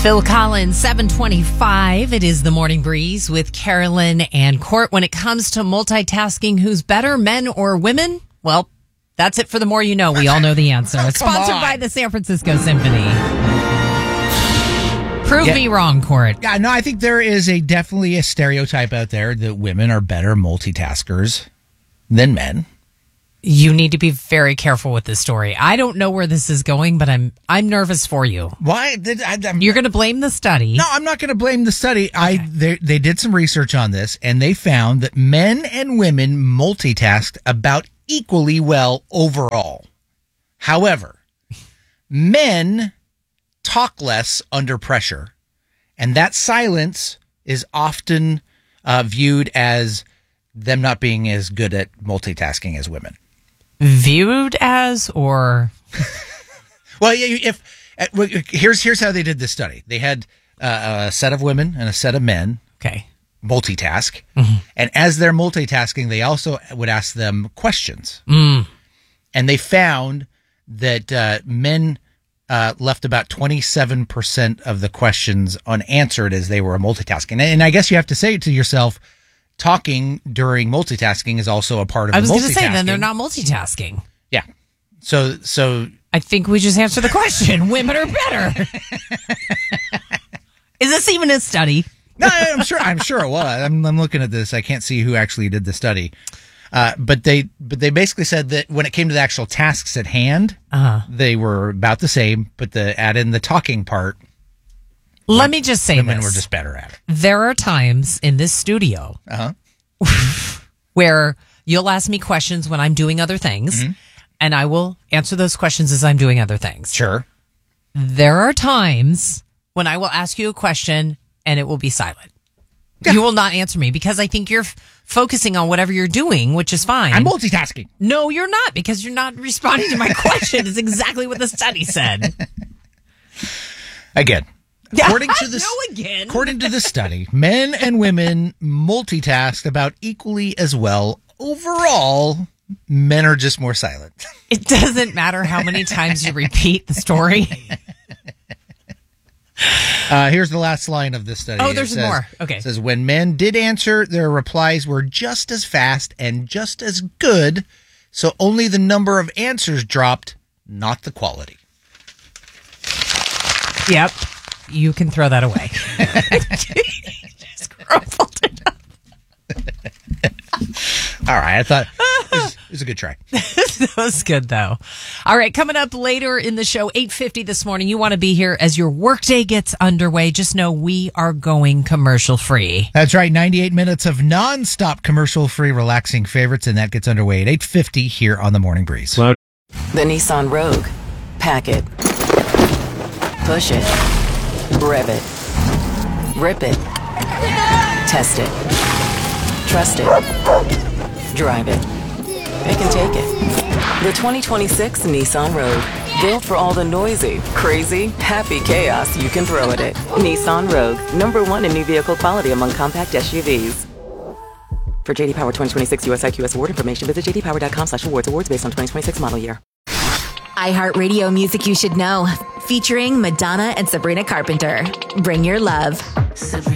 Phil Collins, 725. It is the Morning Breeze with Carolyn and Court. When it comes to multitasking, who's better, men or women? Well, that's it for The More You Know. We all know the answer. It's sponsored by the San Francisco Symphony. Prove me wrong, Court. Yeah, no, I think there is definitely a stereotype out there that women are better multitaskers than men. You need to be very careful with this story. I don't know where this is going, but I'm nervous for you. Why? You're going to blame the study. No, I'm not going to blame the study. Okay. They did some research on this, and they found that men and women multitasked about equally well overall. However, men talk less under pressure, and that silence is often viewed as them not being as good at multitasking as women. Viewed as, or? Well, here's how they did this study. They had a set of women and a set of men. Okay. Multitask. Mm-hmm. And as they're multitasking, they also would ask them questions. Mm. And they found that men left about 27% of the questions unanswered as they were multitasking. And I guess you have to say to yourself, talking during multitasking is also a part of the multitasking. I was going to say, then they're not multitasking. Yeah. So I think we just answered the question. Women are better. Is this even a study? No, I'm sure it was. I'm looking at this. I can't see who actually did the study. But they basically said that when it came to the actual tasks at hand, they were about the same, but add in the talking part. Let me just say women this. were just better at it. There are times in this studio where you'll ask me questions when I'm doing other things, and I will answer those questions as I'm doing other things. Sure. There are times when I will ask you a question and it will be silent. Yeah. You will not answer me because I think you're focusing on whatever you're doing, which is fine. I'm multitasking. No, you're not, because you're not responding to my question. It's exactly what the study said. Again. According to the study, men and women multitask about equally as well. Overall, men are just more silent. It doesn't matter how many times you repeat the story. Here's the last line of this study. Oh, there's more. Okay. It says, when men did answer, their replies were just as fast and just as good, so only the number of answers dropped, not the quality. Yep. You can throw that away. Just crumpled it up. All right. I thought it was a good try. That was good, though. All right. Coming up later in the show, 8:50 this morning. You want to be here as your workday gets underway. Just know we are going commercial free. That's right. 98 minutes of nonstop commercial free relaxing favorites. And that gets underway at 8:50 here on the Morning Breeze. The Nissan Rogue. Pack it. Push it. Rev it. Rip it. Test it. Trust it. Drive it. Pick and take it. The 2026 Nissan Rogue. Built for all the noisy, crazy, happy chaos you can throw at it. Nissan Rogue. #1 in new vehicle quality among compact SUVs. For JD Power 2026 US IQS award information, visit jdpower.com/awards. Awards based on 2026 model year. iHeartRadio music you should know. Featuring Madonna and Sabrina Carpenter. Bring your love.